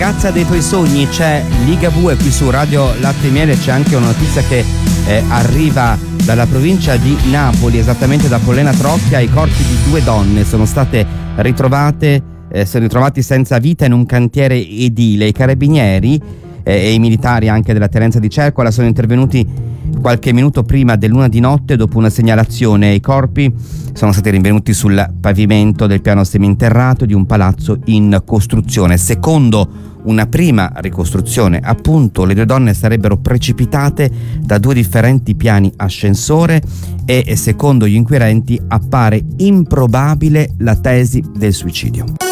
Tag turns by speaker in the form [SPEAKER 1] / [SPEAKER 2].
[SPEAKER 1] ragazza dei tuoi sogni, c'è Ligabue qui su Radio Latte e Miele. C'è anche una notizia che arriva dalla provincia di Napoli, esattamente da Pollena Trocchia. I corpi di 2 donne sono state ritrovati senza vita in un cantiere edile. I carabinieri e i militari anche della Terenza di Cercola sono intervenuti qualche minuto prima dell'1 di notte dopo una segnalazione. I corpi sono stati rinvenuti sul pavimento del piano seminterrato di un palazzo in costruzione. Secondo una prima ricostruzione, appunto, le 2 donne sarebbero precipitate da 2 differenti piani ascensore e secondo gli inquirenti appare improbabile la tesi del suicidio.